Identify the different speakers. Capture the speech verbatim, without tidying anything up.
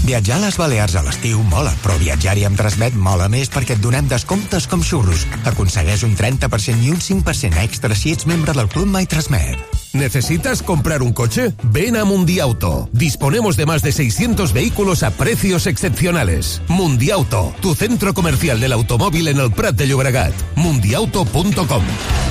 Speaker 1: Viatjar a les Balears a l'estiu mola, però viatjar-hi amb Transmet mola més perquè et donem descomptes com xurros. Aconsegueix un treinta per cent i un cinc per cent extra si ets membre del Club My Transmet.
Speaker 2: ¿Necesitas comprar un coche? Ven a Mundiauto. Disponemos de más de seiscientos vehículos a precios excepcionales. Mundiauto, tu centro comercial del automóvil en el Prat de Llobregat. mundiauto punto com.